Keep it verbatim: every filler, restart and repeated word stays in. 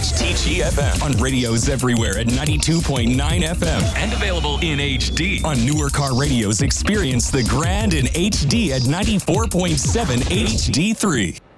H T G F M on radios everywhere at ninety-two point nine F M and available in H D. On newer car radios, experience the grand in H D at ninety-four point seven H D three.